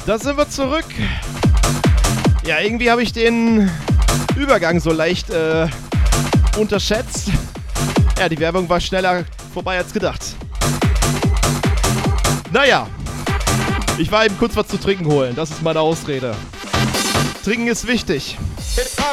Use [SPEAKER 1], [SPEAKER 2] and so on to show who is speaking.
[SPEAKER 1] Da sind wir zurück. Ja, irgendwie habe ich den Übergang so leicht unterschätzt. Ja, die Werbung war schneller vorbei als gedacht. Naja, ich war eben kurz was zu trinken holen. Das ist meine Ausrede. Trinken ist wichtig.